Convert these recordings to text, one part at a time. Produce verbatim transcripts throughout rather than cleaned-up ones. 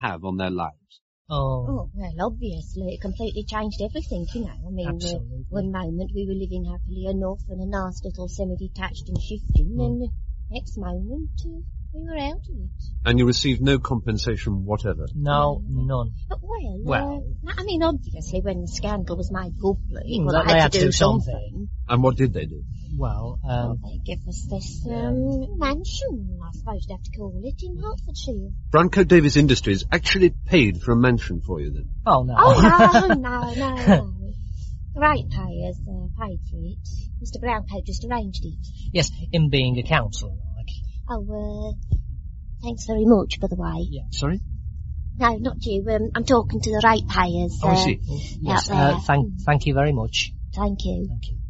have on their lives? Oh. Oh, well, obviously, it completely changed everything, you know. I mean, uh, one moment we were living happily enough in a nice little semi-detached and shifting, mm. and the next moment uh, we were out of it. And you received no compensation whatever? No, none. But, well, well uh, I mean, obviously, when the scandal was made public, mm, well, they I had, had to do do something. something. And what did they do? Well, um... well, they give us this, um, mansion, I suppose you'd have to call it, in Hertfordshire. Browncoat Davies Industries actually paid for a mansion for you, then? Oh, no. Oh, no, no, no, no. The ratepayers uh, paid for it. Mister Browncoat just arranged it. Yes, him being a councillor, like. Oh, uh, thanks very much, by the way. Yeah. Sorry? No, not you. Um, I'm talking to the ratepayers. Oh, uh, I see. Yes, out there. Uh, thank, thank you very much. Thank you. Thank you.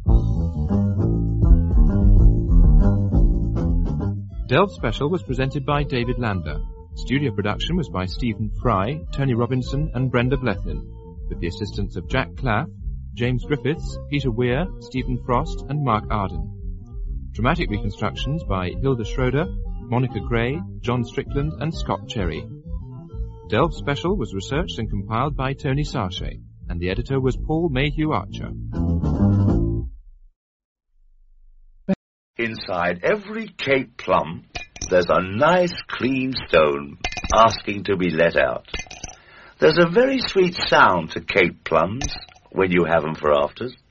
Delve Special was presented by David Lander. Studio production was by Stephen Fry, Tony Robinson and Brenda Blethyn, with the assistance of Jack Claff, James Griffiths, Peter Weir, Stephen Frost and Mark Arden. Dramatic reconstructions by Hilda Schroeder, Monica Gray, John Strickland and Scott Cherry. Delve Special was researched and compiled by Tony Sarche, and the editor was Paul Mayhew Archer. Inside every Cape plum, there's a nice clean stone asking to be let out. There's a very sweet sound to Cape plums when you have 'em for afters.